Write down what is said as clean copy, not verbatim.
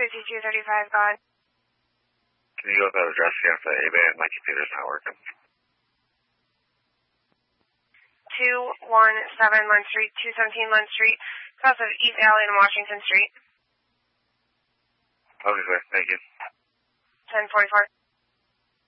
5235, go ahead. Can you go with that address again for the A-Bay? My computer's not working. 217 Lund Street, 217 Lund Street, south of East Alley and Washington Street. Okay, sir. Thank you. 1044.